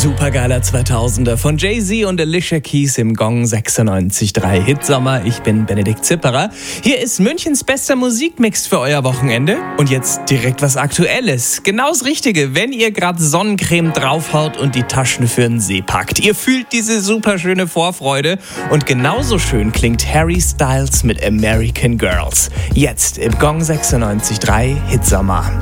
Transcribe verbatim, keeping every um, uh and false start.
Supergeiler zweitausender von Jay-Z und Alicia Keys im Gong sechsundneunzig Komma drei Hitsommer. Ich bin Benedikt Zipperer. Hier ist Münchens bester Musikmix für euer Wochenende. Und jetzt direkt was Aktuelles. Genau das Richtige, wenn ihr gerade Sonnencreme draufhaut und die Taschen für den See packt. Ihr fühlt diese superschöne Vorfreude. Und genauso schön klingt Harry Styles mit American Girls. Jetzt im Gong sechsundneunzig Komma drei Hitsommer.